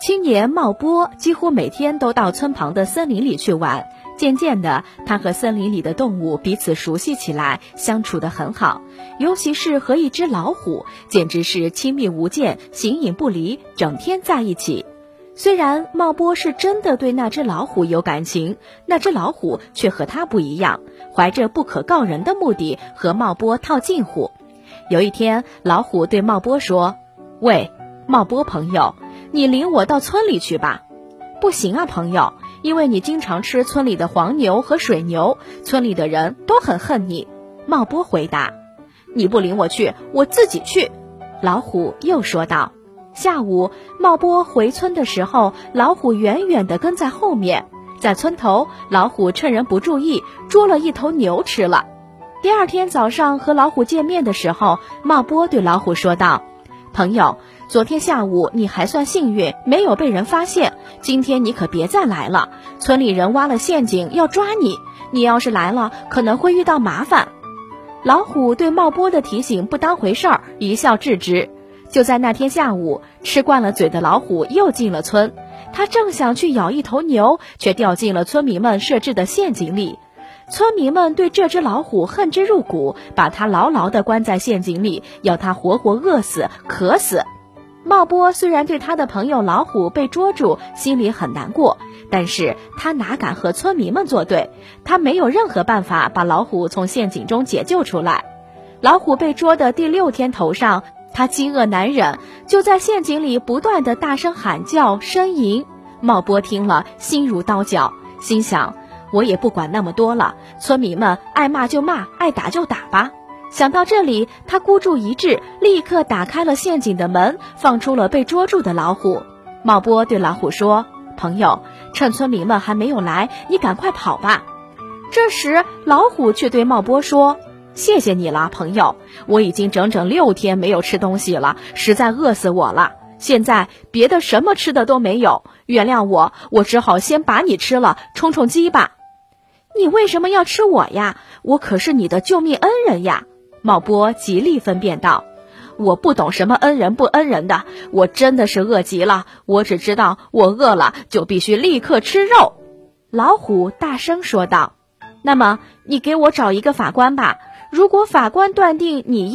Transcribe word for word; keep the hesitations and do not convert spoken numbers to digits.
青年茂波几乎每天都到村旁的森林里去玩，渐渐的，他和森林里的动物彼此熟悉起来，相处得很好。尤其是和一只老虎，简直是亲密无间，形影不离，整天在一起。虽然茂波是真的对那只老虎有感情，那只老虎却和他不一样，怀着不可告人的目的和茂波套近乎。有一天，老虎对茂波说：“喂，茂波朋友，你领我到村里去吧。”“不行啊，朋友，因为你经常吃村里的黄牛和水牛，村里的人都很恨你。”茂波回答。“你不领我去，我自己去。”老虎又说道。下午，茂波回村的时候，老虎远远地跟在后面。在村头，老虎趁人不注意，捉了一头牛吃了。第二天早上和老虎见面的时候，茂波对老虎说道：“朋友，昨天下午你还算幸运，没有被人发现，今天你可别再来了，村里人挖了陷阱要抓你，你要是来了，可能会遇到麻烦。”老虎对茂波的提醒不当回事儿，一笑置之。就在那天下午，吃惯了嘴的老虎又进了村，他正想去咬一头牛，却掉进了村民们设置的陷阱里。村民们对这只老虎恨之入骨，把它牢牢地关在陷阱里，要它活活饿死、渴死。茂波虽然对他的朋友老虎被捉住心里很难过，但是他哪敢和村民们作对，他没有任何办法把老虎从陷阱中解救出来。老虎被捉的第六天头上，他饥饿难忍，就在陷阱里不断地大声喊叫呻吟。茂波听了心如刀绞，心想：我也不管那么多了，村民们爱骂就骂，爱打就打吧。想到这里，他孤注一掷，立刻打开了陷阱的门，放出了被捉住的老虎。茂波对老虎说：“朋友，趁村民们还没有来，你赶快跑吧。”这时，老虎却对茂波说：“谢谢你了，朋友，我已经整整六天没有吃东西了，实在饿死我了。现在别的什么吃的都没有，原谅我，我只好先把你吃了，充充饥吧。”“你为什么要吃我呀？我可是你的救命恩人呀！”茂波极力分辨道。“我不懂什么恩人不恩人的，我真的是饿极了，我只知道我饿了就必须立刻吃肉。”老虎大声说道。“那么你给我找一个法官吧，如果法官断定你